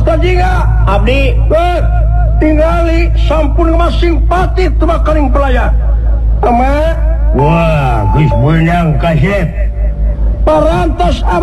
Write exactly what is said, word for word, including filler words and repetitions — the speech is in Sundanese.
Abdi tinggali sampun simpati kaling pelaya Wah Gus Benang kaset parantos